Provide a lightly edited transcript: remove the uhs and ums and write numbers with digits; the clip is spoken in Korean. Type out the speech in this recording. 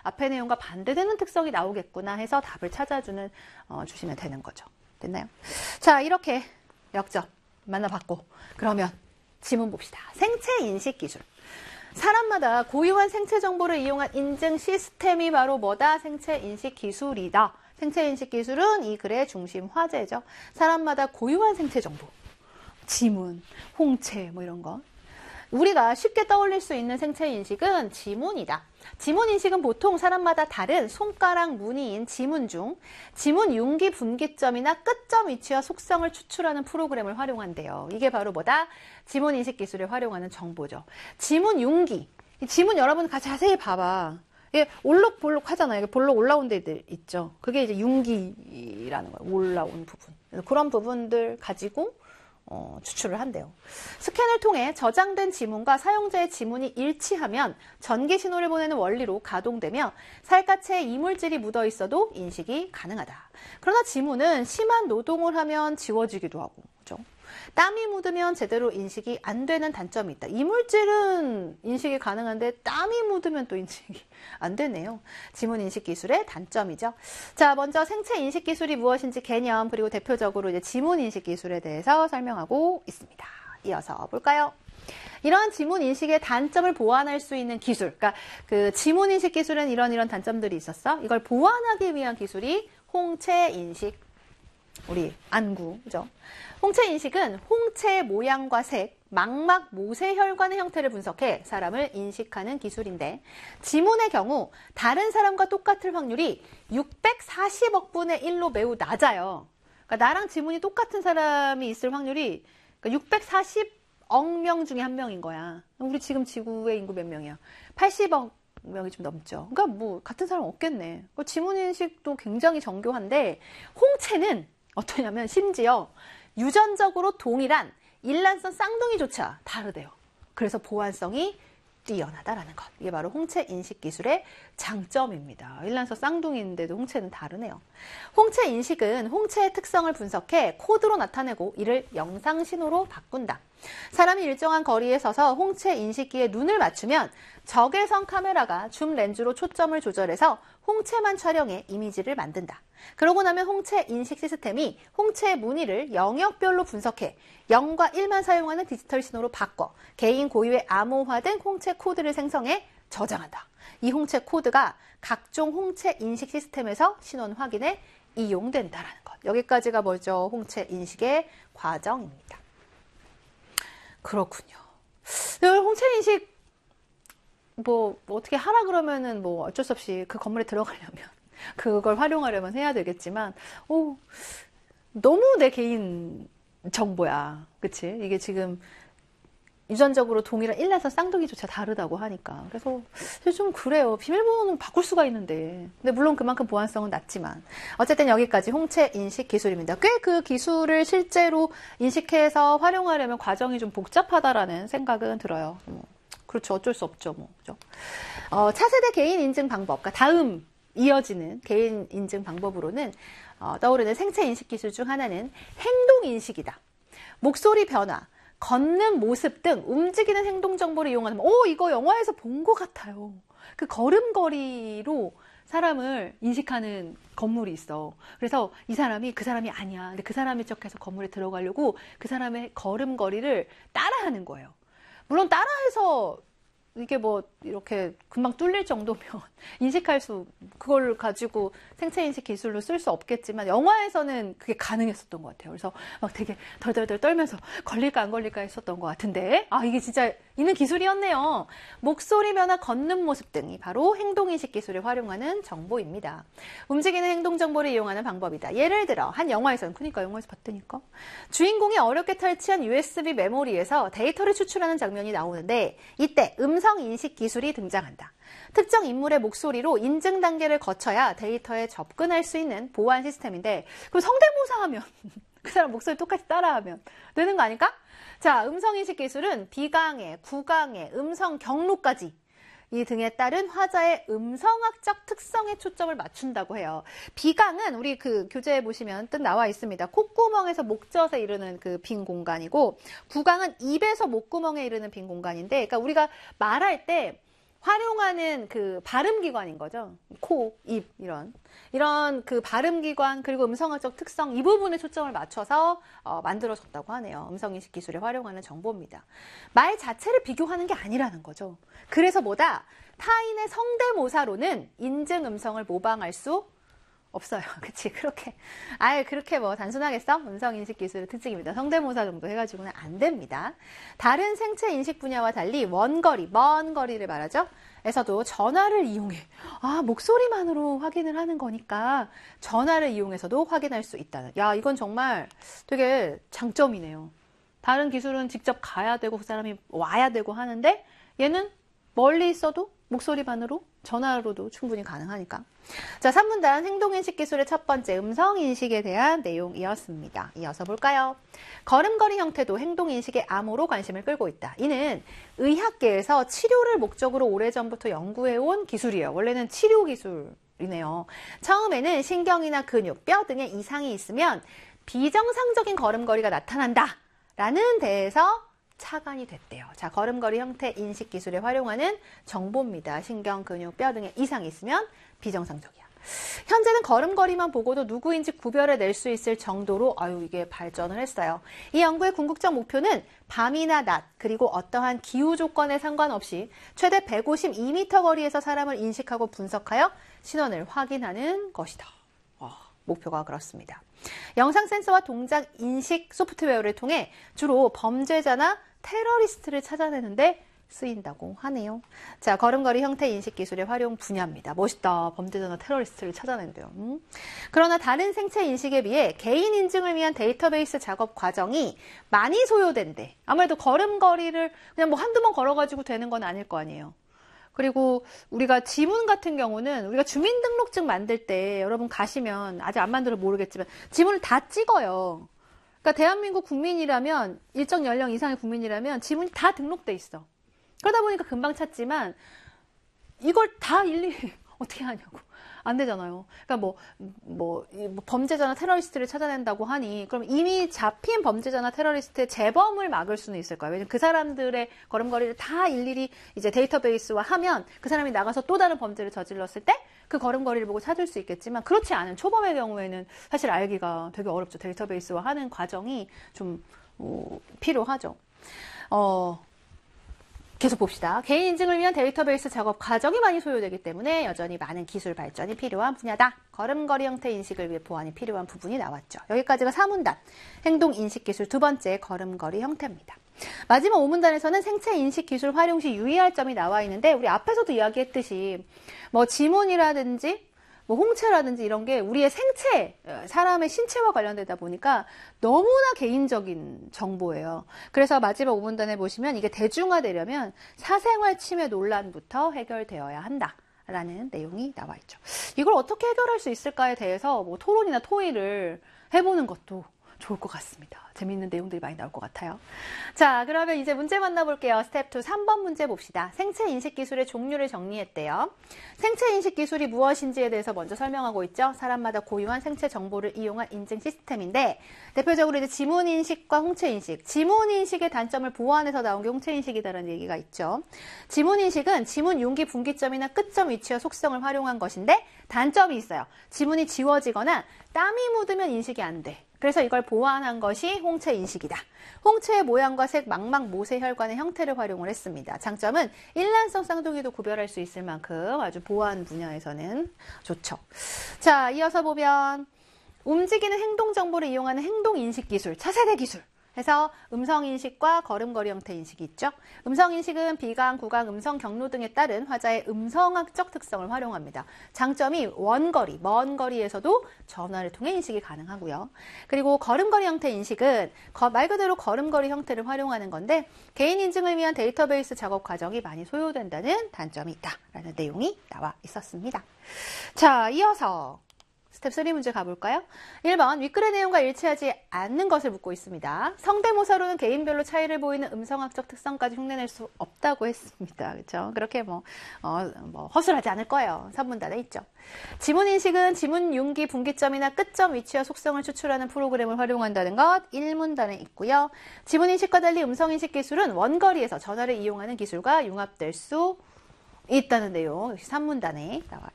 앞의 내용과 반대되는 특성이 나오겠구나 해서 답을 찾아주는 주시면 되는 거죠. 됐나요? 자, 이렇게 역점 만나봤고 그러면 지문 봅시다. 생체 인식 기술. 사람마다 고유한 생체 정보를 이용한 인증 시스템이 바로 뭐다? 생체 인식 기술이다. 생체 인식 기술은 이 글의 중심 화제죠. 사람마다 고유한 생체 정보. 지문, 홍채 뭐 이런 거. 우리가 쉽게 떠올릴 수 있는 생체 인식은 지문이다. 지문 인식은 보통 사람마다 다른 손가락 무늬인 지문 중 지문 융기 분기점이나 끝점 위치와 속성을 추출하는 프로그램을 활용한대요. 이게 바로 뭐다? 지문 인식 기술을 활용하는 정보죠. 지문 융기. 지문 여러분 자세히 봐봐. 이게 올록볼록 하잖아요. 이게 볼록 올라온 데들 있죠. 그게 이제 융기라는 거예요. 올라온 부분. 그런 부분들 가지고 추출을 한대요. 스캔을 통해 저장된 지문과 사용자의 지문이 일치하면 전기 신호를 보내는 원리로 가동되며 살갗에 이물질이 묻어 있어도 인식이 가능하다. 그러나 지문은 심한 노동을 하면 지워지기도 하고, 그죠? 땀이 묻으면 제대로 인식이 안 되는 단점이 있다. 이물질은 인식이 가능한데 땀이 묻으면 또 인식이 안 되네요. 지문 인식 기술의 단점이죠. 자, 먼저 생체 인식 기술이 무엇인지 개념, 그리고 대표적으로 이제 지문 인식 기술에 대해서 설명하고 있습니다. 이어서 볼까요? 이런 지문 인식의 단점을 보완할 수 있는 기술. 그러니까 그 지문 인식 기술은 이런 단점들이 있었어. 이걸 보완하기 위한 기술이 홍채 인식. 우리 안구, 그죠? 홍채 인식은 홍채의 모양과 색, 망막 모세혈관의 형태를 분석해 사람을 인식하는 기술인데 지문의 경우 다른 사람과 똑같을 확률이 640억 분의 1로 매우 낮아요. 그러니까 나랑 지문이 똑같은 사람이 있을 확률이 640억 명 중에 한 명인 거야. 우리 지금 지구의 인구 몇 명이야? 80억 명이 좀 넘죠. 그러니까 뭐 같은 사람 없겠네. 지문 인식도 굉장히 정교한데 홍채는 어떠냐면 심지어 유전적으로 동일한 일란성 쌍둥이조차 다르대요. 그래서 보안성이 뛰어나다라는 것. 이게 바로 홍채 인식 기술의 장점입니다. 일란성 쌍둥이인데도 홍채는 다르네요. 홍채 인식은 홍채의 특성을 분석해 코드로 나타내고 이를 영상 신호로 바꾼다. 사람이 일정한 거리에 서서 홍채 인식기에 눈을 맞추면 적외선 카메라가 줌 렌즈로 초점을 조절해서 홍채만 촬영해 이미지를 만든다. 그러고 나면 홍채 인식 시스템이 홍채의 무늬를 영역별로 분석해 0과 1만 사용하는 디지털 신호로 바꿔 개인 고유의 암호화된 홍채 코드를 생성해 저장한다. 이 홍채 코드가 각종 홍채 인식 시스템에서 신원 확인에 이용된다라는 것. 여기까지가 뭐죠? 홍채 인식의 과정입니다. 그렇군요. 홍채 인식 뭐 어떻게 하라 그러면은 뭐 어쩔 수 없이 그 건물에 들어가려면 그걸 활용하려면 해야 되겠지만 너무 내 개인 정보야. 그치? 이게 지금 유전적으로 동일한 일란성 쌍둥이조차 다르다고 하니까. 그래서 좀 그래요. 비밀번호는 바꿀 수가 있는데. 근데 물론 그만큼 보안성은 낮지만. 어쨌든 여기까지 홍채 인식 기술입니다. 꽤 그 기술을 실제로 인식해서 활용하려면 과정이 좀 복잡하다라는 생각은 들어요. 그렇죠. 어쩔 수 없죠. 그죠? 차세대 개인 인증 방법. 그러니까 다음 이어지는 개인 인증 방법으로는 떠오르는 생체 인식 기술 중 하나는 행동 인식이다. 목소리 변화, 걷는 모습 등 움직이는 행동 정보를 이용하는 이거 영화에서 본 것 같아요. 그 걸음걸이로 사람을 인식하는 건물이 있어. 그래서 이 사람이 그 사람이 아니야. 근데 그 사람인 척해서 건물에 들어가려고 그 사람의 걸음걸이를 따라하는 거예요. 물론 따라해서 이게 뭐 이렇게 금방 뚫릴 정도면 그걸 가지고 생체 인식 기술로 쓸 수 없겠지만 영화에서는 그게 가능했었던 것 같아요. 그래서 막 되게 덜덜덜 떨면서 걸릴까 안 걸릴까 했었던 것 같은데 이게 진짜 있는 기술이었네요. 목소리 변화, 걷는 모습 등이 바로 행동 인식 기술을 활용하는 정보입니다. 움직이는 행동 정보를 이용하는 방법이다. 예를 들어 한 영화에서는 그러니까 영화에서 봤다니까 주인공이 어렵게 탈취한 USB 메모리에서 데이터를 추출하는 장면이 나오는데 이때 음성 인식 기술이 등장한다. 특정 인물의 목소리로 인증 단계를 거쳐야 데이터에 접근할 수 있는 보안 시스템인데 그럼 성대모사 하면 그 사람 목소리 똑같이 따라하면 되는 거 아닐까? 자, 음성인식 기술은 비강해, 구강해, 음성 경로까지 이 등에 따른 화자의 음성학적 특성에 초점을 맞춘다고 해요. 비강은 우리 그 교재에 보시면 뜻 나와 있습니다. 콧구멍에서 목젖에 이르는 그 빈 공간이고 구강은 입에서 목구멍에 이르는 빈 공간인데 그러니까 우리가 말할 때 활용하는 그 발음기관인 거죠. 코, 입, 이런 그 발음기관, 그리고 음성학적 특성, 이 부분에 초점을 맞춰서 만들어졌다고 하네요. 음성인식 기술에 활용하는 정보입니다. 말 자체를 비교하는 게 아니라는 거죠. 그래서 뭐다? 타인의 성대모사로는 인증 음성을 모방할 수 없어요. 그치? 그렇게 뭐 단순하겠어? 음성인식 기술의 특징입니다. 성대모사 정도 해가지고는 안 됩니다. 다른 생체 인식 분야와 달리 원거리, 먼 거리를 말하죠. 에서도 전화를 이용해. 목소리만으로 확인을 하는 거니까 전화를 이용해서도 확인할 수 있다는. 야, 이건 정말 되게 장점이네요. 다른 기술은 직접 가야 되고 그 사람이 와야 되고 하는데 얘는 멀리 있어도 목소리만으로 전화로도 충분히 가능하니까. 자, 3문단 행동인식 기술의 첫 번째 음성인식에 대한 내용이었습니다. 이어서 볼까요? 걸음걸이 형태도 행동인식의 암호로 관심을 끌고 있다. 이는 의학계에서 치료를 목적으로 오래전부터 연구해온 기술이에요. 원래는 치료 기술이네요. 처음에는 신경이나 근육, 뼈 등의 이상이 있으면 비정상적인 걸음걸이가 나타난다 라는 데에서 착안이 됐대요. 자, 걸음걸이 형태 인식 기술에 활용하는 정보입니다. 신경, 근육, 뼈 등의 이상이 있으면 비정상적이야. 현재는 걸음걸이만 보고도 누구인지 구별해낼 수 있을 정도로 이게 발전을 했어요. 이 연구의 궁극적 목표는 밤이나 낮, 그리고 어떠한 기후 조건에 상관없이 최대 152m 거리에서 사람을 인식하고 분석하여 신원을 확인하는 것이다. 목표가 그렇습니다. 영상 센서와 동작 인식 소프트웨어를 통해 주로 범죄자나 테러리스트를 찾아내는데 쓰인다고 하네요. 자, 걸음걸이 형태 인식 기술의 활용 분야입니다. 멋있다. 범죄자나 테러리스트를 찾아낸대요. 그러나 다른 생체 인식에 비해 개인 인증을 위한 데이터베이스 작업 과정이 많이 소요된대. 아무래도 걸음걸이를 그냥 뭐 한두 번 걸어가지고 되는 건 아닐 거 아니에요. 그리고 우리가 지문 같은 경우는 우리가 주민등록증 만들 때 여러분 가시면 아직 안 만들어 모르겠지만 지문을 다 찍어요. 그러니까 대한민국 국민이라면 일정 연령 이상의 국민이라면 지문이 다 등록돼 있어. 그러다 보니까 금방 찾지만 이걸 다 일일이 어떻게 하냐고. 안 되잖아요. 그러니까 범죄자나 테러리스트를 찾아낸다고 하니 그럼 이미 잡힌 범죄자나 테러리스트의 재범을 막을 수는 있을 거예요. 왜냐면 그 사람들의 걸음걸이를 다 일일이 이제 데이터베이스화 하면 그 사람이 나가서 또 다른 범죄를 저질렀을 때 그 걸음걸이를 보고 찾을 수 있겠지만 그렇지 않은 초범의 경우에는 사실 알기가 되게 어렵죠. 데이터베이스화 하는 과정이 좀 필요하죠. 계속 봅시다. 개인 인증을 위한 데이터베이스 작업 과정이 많이 소요되기 때문에 여전히 많은 기술 발전이 필요한 분야다. 걸음걸이 형태 인식을 위해 보완이 필요한 부분이 나왔죠. 여기까지가 4문단. 행동인식 기술 두 번째 걸음걸이 형태입니다. 마지막 5문단에서는 생체 인식 기술 활용 시 유의할 점이 나와 있는데 우리 앞에서도 이야기했듯이 지문이라든지 홍채라든지 이런 게 우리의 생체, 사람의 신체와 관련되다 보니까 너무나 개인적인 정보예요. 그래서 마지막 5문단에 보시면 이게 대중화되려면 사생활 침해 논란부터 해결되어야 한다라는 내용이 나와 있죠. 이걸 어떻게 해결할 수 있을까에 대해서 토론이나 토의를 해보는 것도 좋을 것 같습니다. 재미있는 내용들이 많이 나올 것 같아요. 자, 그러면 이제 문제 만나볼게요. 스텝 2 3번 문제 봅시다. 생체 인식 기술의 종류를 정리했대요. 생체 인식 기술이 무엇인지에 대해서 먼저 설명하고 있죠. 사람마다 고유한 생체 정보를 이용한 인증 시스템인데 대표적으로 이제 지문 인식과 홍채 인식. 지문 인식의 단점을 보완해서 나온 게 홍채 인식이다라는 얘기가 있죠. 지문 인식은 지문 융기 분기점이나 끝점 위치와 속성을 활용한 것인데 단점이 있어요. 지문이 지워지거나 땀이 묻으면 인식이 안 돼. 그래서 이걸 보완한 것이 홍채 인식이다. 홍채의 모양과 색, 망막, 모세 혈관의 형태를 활용을 했습니다. 장점은 일란성 쌍둥이도 구별할 수 있을 만큼 아주 보완 분야에서는 좋죠. 자, 이어서 보면 움직이는 행동 정보를 이용하는 행동 인식 기술, 차세대 기술. 해서 음성인식과 걸음걸이 형태 인식이 있죠. 음성인식은 비강, 구강, 음성 경로 등에 따른 화자의 음성학적 특성을 활용합니다. 장점이 원거리, 먼 거리에서도 전화를 통해 인식이 가능하고요. 그리고 걸음걸이 형태 인식은 말 그대로 걸음걸이 형태를 활용하는 건데 개인 인증을 위한 데이터베이스 작업 과정이 많이 소요된다는 단점이 있다라는 내용이 나와 있었습니다. 자, 이어서 스텝 3 문제 가볼까요? 1번, 윗글의 내용과 일치하지 않는 것을 묻고 있습니다. 성대모사로는 개인별로 차이를 보이는 음성학적 특성까지 흉내낼 수 없다고 했습니다. 그렇죠? 그렇게 허술하지 않을 거예요. 3문단에 있죠. 지문인식은 지문 융기 분기점이나 끝점 위치와 속성을 추출하는 프로그램을 활용한다는 것 1문단에 있고요. 지문인식과 달리 음성인식 기술은 원거리에서 전화를 이용하는 기술과 융합될 수 있다는 내용 역시 3문단에 나와요.